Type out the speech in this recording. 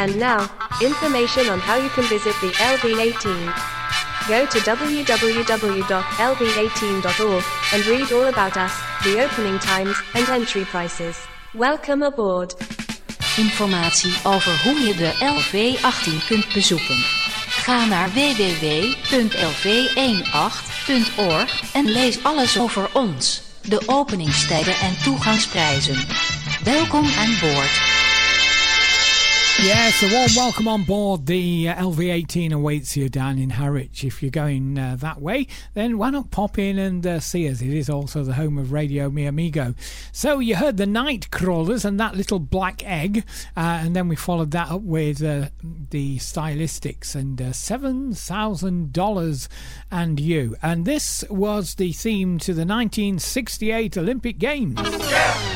And now, information on how you can visit the LV18. Go to www.lv18.org and read all about us, the opening times and entry prices. Welcome aboard. Informatie over hoe je de LV18 kunt bezoeken. Ga naar www.lv18.org en lees alles over ons, de openingstijden en toegangsprijzen. Welkom aan boord. Yes, a warm welcome on board. The LV18 awaits you down in Harwich. If you're going that way, then why not pop in and see us? It is also the home of Radio Mi Amigo. So you heard the Night Crawlers and that little black egg, and then we followed that up with the Stylistics and $7,000 and you. And this was the theme to the 1968 Olympic Games. Yeah.